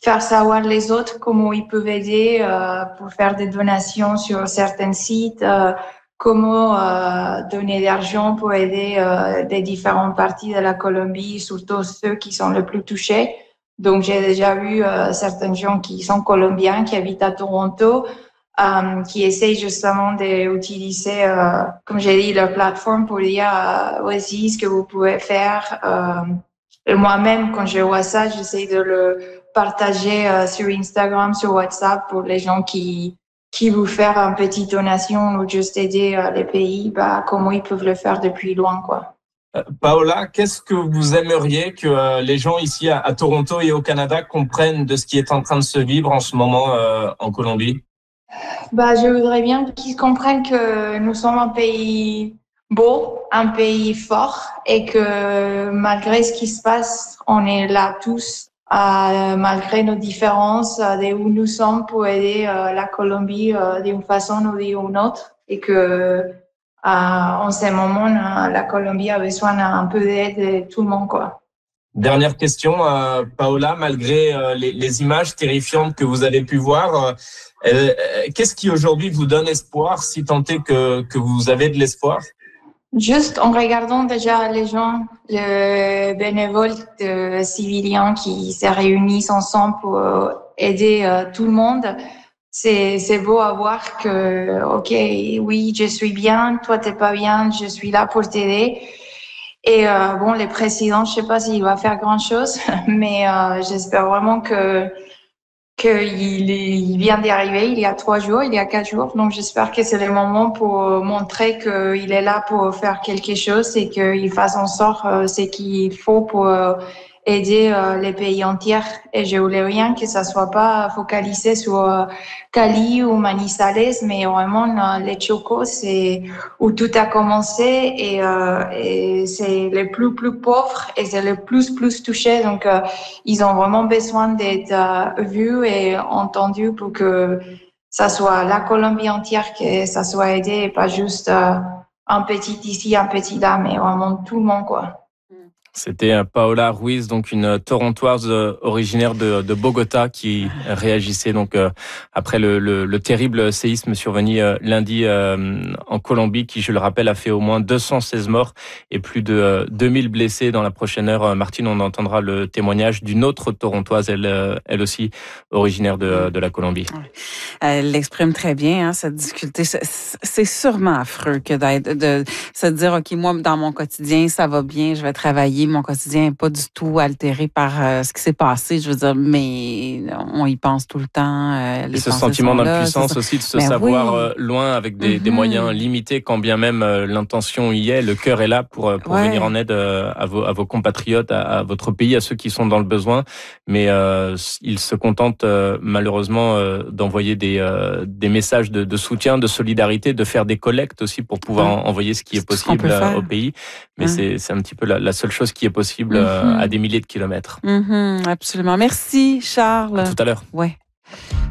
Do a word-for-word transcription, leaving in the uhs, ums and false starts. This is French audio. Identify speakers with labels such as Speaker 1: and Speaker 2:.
Speaker 1: faire savoir les autres comment ils peuvent aider euh, pour faire des donations sur certains sites, euh, comment euh, donner de l'argent pour aider euh, des différentes parties de la Colombie, surtout ceux qui sont les plus touchés. Donc, j'ai déjà vu euh, certains gens qui sont colombiens, qui habitent à Toronto, euh, qui essayent justement d'utiliser, euh, comme j'ai dit, leur plateforme pour dire euh, voici ce que vous pouvez faire. Euh, et moi-même, quand je vois ça, j'essaie de le partager euh, sur Instagram, sur WhatsApp pour les gens qui qui veulent faire une petite donation ou juste aider euh, les pays, bah comment ils peuvent le faire depuis loin, quoi.
Speaker 2: Euh, Paola, qu'est-ce que vous aimeriez que euh, les gens ici à, à Toronto et au Canada comprennent de ce qui est en train de se vivre en ce moment euh, en Colombie?
Speaker 1: Bah, je voudrais bien qu'ils comprennent que nous sommes un pays beau, un pays fort et que malgré ce qui se passe, on est là tous, euh, malgré nos différences, euh, de où nous sommes pour aider euh, la Colombie euh, d'une façon ou d'une autre et que euh, en ce moment, euh, la Colombie a besoin d'un peu d'aide de tout le monde, quoi.
Speaker 2: Dernière question, euh, Paola, malgré euh, les, les images terrifiantes que vous avez pu voir, euh, euh, qu'est-ce qui aujourd'hui vous donne espoir, si tant est que, que vous avez de l'espoir?
Speaker 1: Juste en regardant déjà les gens, les bénévoles de civiliens qui se réunissent ensemble pour aider euh, tout le monde, c'est c'est beau à voir que ok, oui, je suis bien, toi t'es pas bien, je suis là pour t'aider. Et euh, bon, les présidents, je sais pas s'il va faire grand chose, mais euh, j'espère vraiment que qu'il est, il vient d'y arriver il y a trois jours, il y a quatre jours. Donc, j'espère que c'est le moment pour montrer qu'il est là pour faire quelque chose et qu'il fasse en sorte euh, ce qu'il faut pour euh, aider euh, les pays entiers. Et je voulais rien que ça soit pas focalisé sur euh, Cali ou Manizales, mais vraiment euh, les Chocos, c'est où tout a commencé et, euh, et c'est les plus plus pauvres et c'est les plus plus touchés. Donc, euh, ils ont vraiment besoin d'être euh, vus et entendus pour que ça soit la Colombie entière, que ça soit aidé et pas juste euh, un petit ici, un petit là, mais vraiment tout le monde, quoi.
Speaker 2: C'était Paola Ruiz, donc une Torontoise originaire de, de Bogota, qui réagissait donc euh, après le, le, le terrible séisme survenu euh, lundi euh, en Colombie, qui, je le rappelle, a fait au moins deux cent seize morts et plus de euh, deux mille blessés. Dans la prochaine heure, Martine, on entendra le témoignage d'une autre Torontoise, elle, euh, elle aussi originaire de, de la Colombie.
Speaker 3: Elle l'exprime très bien, hein, cette difficulté. C'est sûrement affreux que d'être, de se dire, OK, moi, dans mon quotidien, ça va bien, je vais travailler. Mon quotidien n'est pas du tout altéré par euh, ce qui s'est passé. Je veux dire, mais on y pense tout le temps. Euh, les
Speaker 2: et ce sentiment d'impuissance
Speaker 3: là,
Speaker 2: aussi, de se
Speaker 3: ben
Speaker 2: savoir
Speaker 3: oui.
Speaker 2: loin avec des,
Speaker 3: mm-hmm.
Speaker 2: des moyens limités, quand bien même euh, l'intention y est, le cœur est là pour, pour
Speaker 3: ouais.
Speaker 2: venir en aide euh, à, vos, à vos compatriotes, à, à votre pays, à ceux qui sont dans le besoin. Mais euh, ils se contentent euh, malheureusement euh, d'envoyer des, euh, des messages de, de soutien, de solidarité, de faire des collectes aussi pour pouvoir ouais. envoyer ce qui est, est possible au pays. Mais ouais. c'est, c'est un petit peu la, la seule chose qui est possible mm-hmm. à des milliers de kilomètres.
Speaker 3: Mm-hmm, absolument. Merci, Charles.
Speaker 2: À tout à l'heure.
Speaker 3: Ouais.